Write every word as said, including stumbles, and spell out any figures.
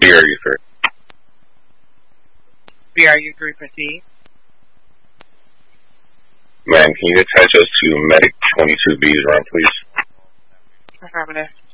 B R U three. B R U three, proceed. Ma'am, can you attach us to Medic twenty-two B's run, please? Affirmative.